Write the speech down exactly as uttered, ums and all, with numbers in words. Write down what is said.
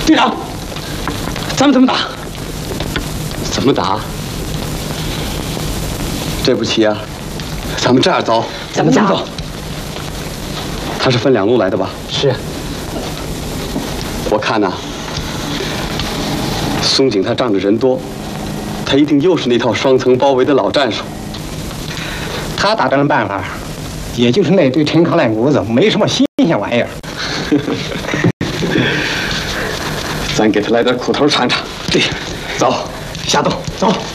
队长，咱们怎么打？ 怎么打？这步棋啊，咱们这样走。 咱们怎么走？ 他是分两路来的吧？ 是。 我看呐、啊，松井他仗着人多，他一定又是那套双层包围的老战术。 他打仗的办法，也就是那堆陈糠烂谷子，没什么新鲜玩意儿。 咱给他来点苦头尝尝。 对， 走， 下洞走。